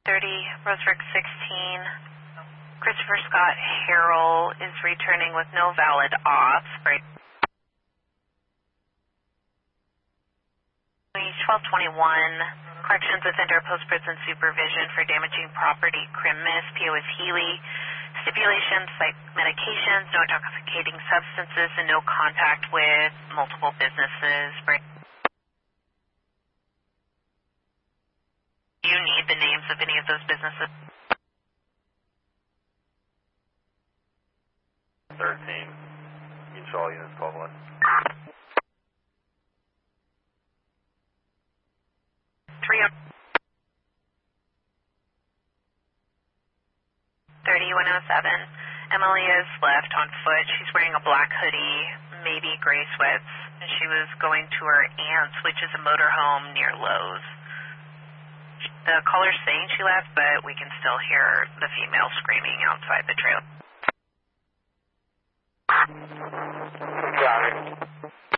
Roseburg 16. Christopher Scott Harrell is returning with no valid auth. 1221. Corrections offender post-prison supervision for damaging property, Crimis, POS Healy. Stipulations, like medications, no intoxicating substances, and no contact with multiple businesses. Do you need the names of any of those businesses? 13. Each all units called 1. 3107. Emily is left on foot. She's wearing a black hoodie, maybe gray sweats, and she was going to her aunt's, which is a motorhome near Lowe's. The caller's saying she left, but we can still hear the female screaming outside the trailer. Got it.